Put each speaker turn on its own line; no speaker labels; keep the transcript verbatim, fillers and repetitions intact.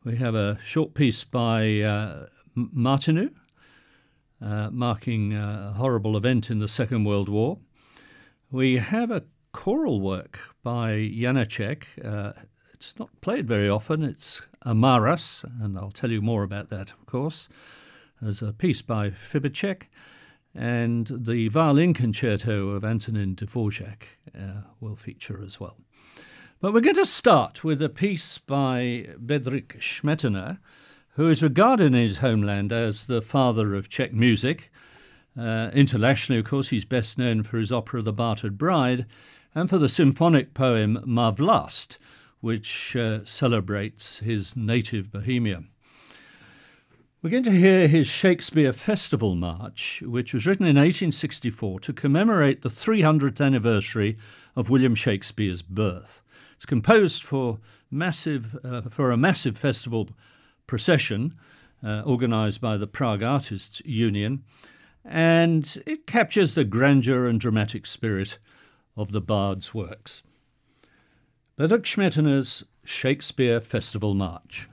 We have a short piece by uh, Martinu, uh, marking a horrible event in the Second World War. We have a choral work by Janacek. Uh, it's not played very often. It's Amaras, and I'll tell you more about that, of course. There's a piece by Fibicek, and the violin concerto of Antonin Dvorak uh, will feature as well. But we're going to start with a piece by Bedřich Šmetina, who is regarded in his homeland as the father of Czech music. Uh, internationally, of course, he's best known for his opera The Bartered Bride and for the symphonic poem Má vlast, which uh, celebrates his native Bohemia. We're going to hear his Shakespeare Festival March, which was written in eighteen sixty-four to commemorate the three hundredth anniversary of William Shakespeare's birth. It's composed for massive uh, for a massive festival procession uh, organised by the Prague Artists Union, and it captures the grandeur and dramatic spirit of the bard's works. Bedřich Šmetina's Shakespeare Festival March.